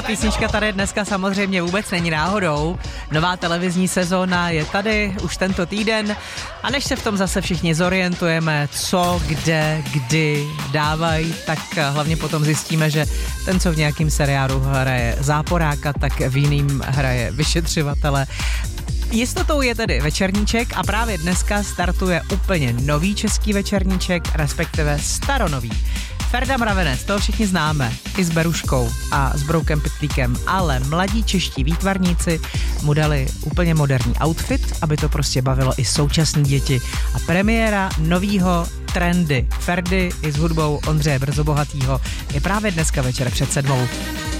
písnička tady dneska samozřejmě vůbec není náhodou. Nová televizní sezóna je tady už tento týden a než se v tom zase všichni zorientujeme, co, kde, kdy dávají, tak hlavně potom zjistíme, že ten, co v nějakým seriálu hraje záporáka, tak v jiným hraje vyšetřovatele. Jistotou je tedy večerníček a právě dneska startuje úplně nový český večerníček, respektive staronový. Ferda Mravenec, toho všichni známe, i s Beruškou a s Broukem Pytlíkem, ale mladí čeští výtvarníci mu dali úplně moderní outfit, aby to prostě bavilo i současné děti. A premiéra novýho Trendy Ferdy i s hudbou Ondřeje Brzobohatýho je právě dneska večer před 7.